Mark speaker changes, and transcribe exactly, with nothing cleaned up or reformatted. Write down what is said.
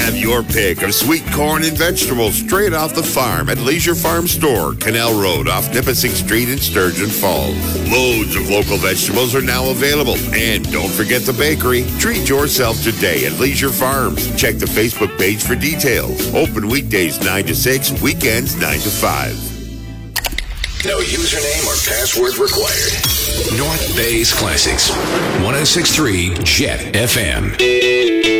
Speaker 1: Have your pick of sweet corn and vegetables straight off the farm at Leisure Farm Store, Canal Road off Nipissing Street in Sturgeon Falls. Loads of local vegetables are now available. And don't forget the bakery. Treat yourself today at Leisure Farms. Check the Facebook page for details. Open weekdays nine to six, weekends nine to five.
Speaker 2: No username or password required. North Bay's Classics. one oh six point three Jet F M.